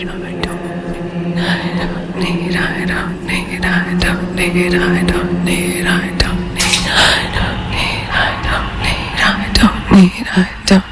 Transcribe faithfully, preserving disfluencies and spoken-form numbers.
need, I don't need, I don't need, I don't need, I don't need, I don't need, I don't need, I don't need, I don't